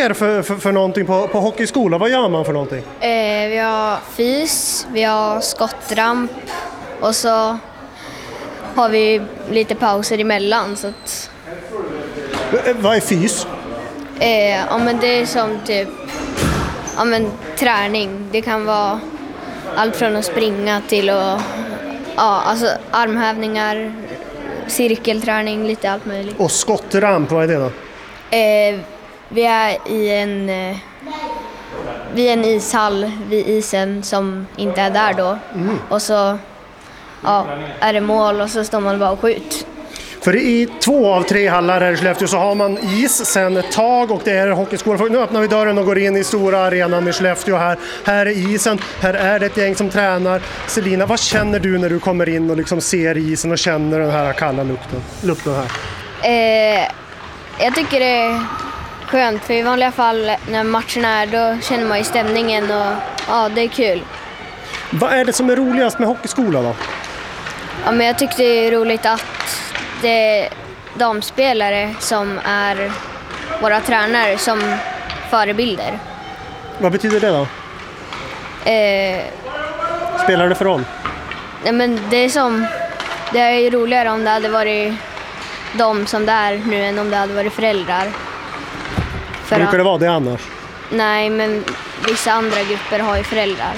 mer för någonting på hockeyskola? Vad gör man för någonting? Vi har fys, vi har skottramp och så har vi lite pauser emellan. Så att, Vad är fys? ja, men det är som typ träning. Det kan vara allt från att springa till att alltså armhävningar, cirkelträning, lite allt möjligt. Och skottramp, vad är det då? Vi är i en ishall vid isen som inte är där då. Och så är det mål och så står man bara och skjut. För i 2 av 3 hallar här i Skellefteå så har man is sen ett tag och det är hockeyskolan. Nu öppnar vi dörren och går in i stora arenan i Skellefteå här. Här är isen, här är det ett gäng som tränar. Selina, vad känner du när du kommer in och liksom ser isen och känner den här kalla lukten här? Jag tycker det är skönt, för i vanliga fall när matchen är då känner man ju stämningen och det är kul. Vad är det som är roligast med hockeyskolan då? Ja, men jag tycker det är roligt att det är damspelare som är våra tränare som förebilder. Vad betyder det då? Spelar det för roll? Nej, men det är ju roligare om det hade varit de som det är nu än om det hade varit föräldrar. Brukar det vara det annars? Nej, men vissa andra grupper har ju föräldrar.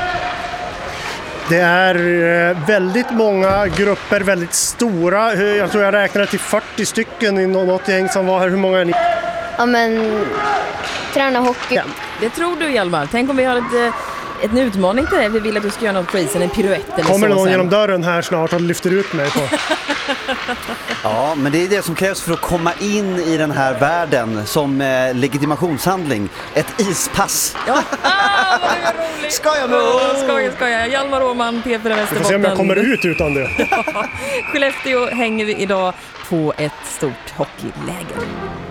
Det är väldigt många grupper, väldigt stora. Jag tror jag räknade till 40 stycken i något gäng som var här. Hur många är ni? Ja, men träna hockey. Ja, det tror du, Hjalmar. Tänk om vi har en utmaning till dig. Vi vill att du ska göra något på isen, en piruett eller så. Kommer någon genom dörren här snart och lyfter ut mig på? Ja, men det är det som krävs för att komma in i den här världen som legitimationshandling. Ett ispass. Ja, vad roligt. Skoja. Hjalmar Åman, P4 Västerbotten. Vi får se om jag kommer ut utan det. Ja, Skellefteå hänger vi idag på ett stort hockeyläger.